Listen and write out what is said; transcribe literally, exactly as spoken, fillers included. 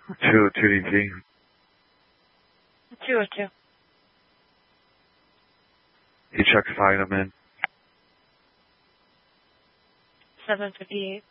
two two D T. two oh two. He checks vitamin. seven fifty-eight.